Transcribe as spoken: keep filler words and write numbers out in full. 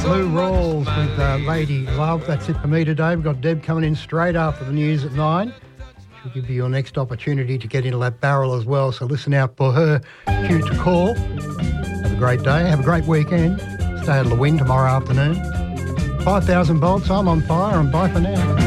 Lou Rawls with uh, Lady Love. That's it for me today. We've got Deb coming in straight after the news at nine. She'll give you your next opportunity to get into that barrel as well, so listen out for her cue to call. Have a great day. Have a great weekend. Stay out of the wind tomorrow afternoon. five thousand volts. I'm on fire and bye for now.